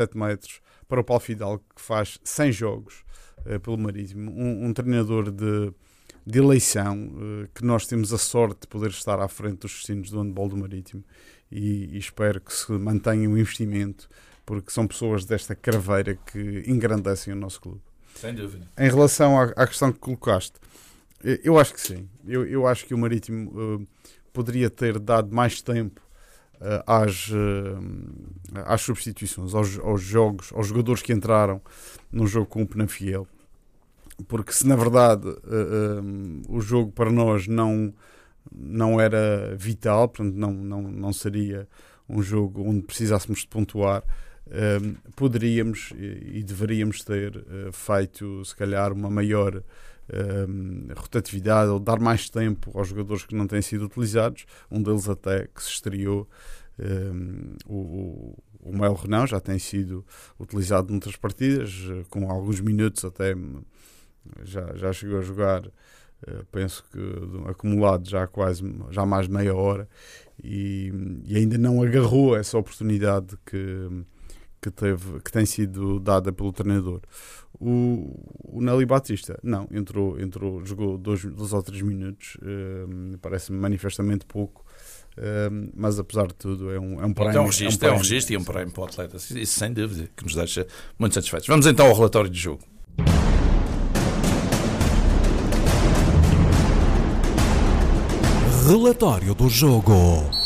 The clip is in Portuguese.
7 metros para o Paulo Fidalgo, que faz 100 jogos pelo Marítimo, um treinador de eleição, que nós temos a sorte de poder estar à frente dos destinos do handball do Marítimo, e espero que se mantenha o investimento, porque são pessoas desta craveira que engrandecem o nosso clube. Sem dúvida. Em relação à questão que colocaste, eu acho que sim. Eu acho que o Marítimo poderia ter dado mais tempo às substituições, aos jogos, aos jogadores que entraram no jogo com o Penafiel, porque se na verdade o jogo para nós não era vital, portanto não seria um jogo onde precisássemos de pontuar, poderíamos e deveríamos ter feito se calhar uma maior rotatividade, ou dar mais tempo aos jogadores que não têm sido utilizados. Um deles até que se estreou, o Melo Renão, já tem sido utilizado noutras partidas, com alguns minutos, até já chegou a jogar, penso que acumulado já mais de meia hora, e ainda não agarrou essa oportunidade que tem sido dada pelo treinador. O Nelly Batista entrou, jogou 2 ou 3 minutos, parece-me manifestamente pouco, mas apesar de tudo é um prémio. É um registro e um prémio para o atleta, isso sem dúvida, que nos deixa muito satisfeitos. Vamos então ao relatório de jogo. Relatório do jogo.